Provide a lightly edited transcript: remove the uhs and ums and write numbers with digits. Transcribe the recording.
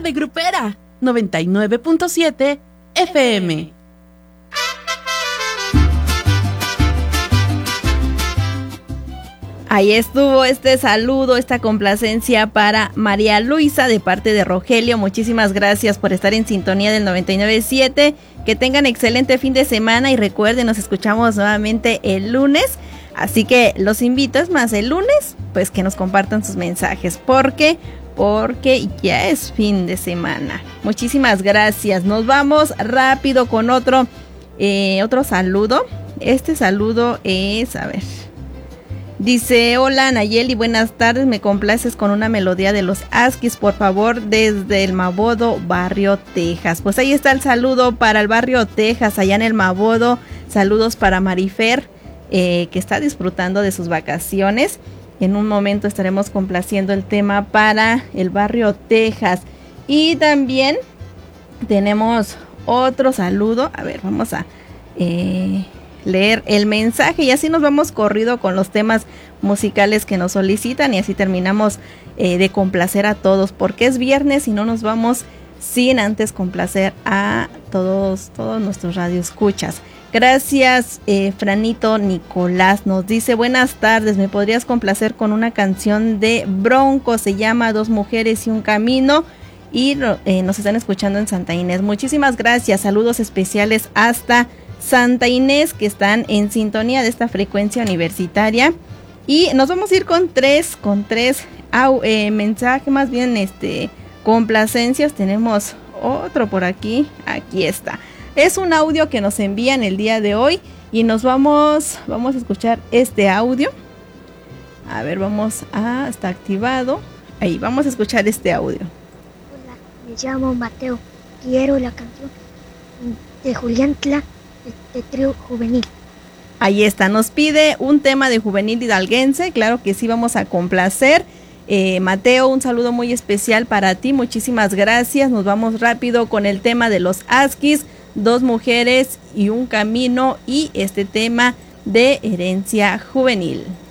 de Grupera 99.7 FM. Ahí estuvo este saludo, esta complacencia para María Luisa de parte de Rogelio. Muchísimas gracias por estar en sintonía del 99.7. Que tengan excelente fin de semana y recuerden, nos escuchamos nuevamente el lunes. Así que los invito, es más, el lunes, pues que nos compartan sus mensajes. Porque ya es fin de semana. Muchísimas gracias. Nos vamos rápido con otro saludo. Este saludo es, a ver... Dice, hola Nayeli, buenas tardes, me complaces con una melodía de los Asquis, por favor, desde el Mabodo, Barrio Texas. Pues ahí está el saludo para el Barrio Texas, allá en el Mabodo. Saludos para Marifer, que está disfrutando de sus vacaciones. En un momento estaremos complaciendo el tema para el Barrio Texas. Y también tenemos otro saludo. A ver, vamos a... leer el mensaje y así nos vamos corrido con los temas musicales que nos solicitan y así terminamos de complacer a todos porque es viernes y no nos vamos sin antes complacer a todos nuestros radioescuchas. Gracias, Franito Nicolás nos dice, buenas tardes, ¿me podrías complacer con una canción de Bronco? Se llama Dos Mujeres y un Camino y nos están escuchando en Santa Inés. Muchísimas gracias, saludos especiales hasta Santa Inés, que están en sintonía de esta frecuencia universitaria. Y nos vamos a ir con tres mensajes, más bien complacencias. Tenemos otro por aquí. Aquí está. Es un audio que nos envían el día de hoy y nos vamos a escuchar este audio. A ver, está activado. Ahí, vamos a escuchar este audio. Hola, me llamo Mateo. Quiero la canción de Julián Tla de Trío Juvenil. Ahí está, nos pide un tema de Juvenil Hidalguense, claro que sí, vamos a complacer. Mateo, un saludo muy especial para ti, muchísimas gracias. Nos vamos rápido con el tema de los Asquis, Dos Mujeres y un Camino y este tema de Herencia Juvenil.